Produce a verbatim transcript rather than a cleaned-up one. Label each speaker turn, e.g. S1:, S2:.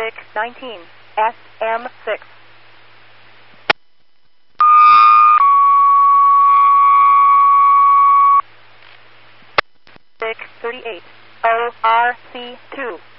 S1: six nineteen, S M six. six thirty-eight, O R C two.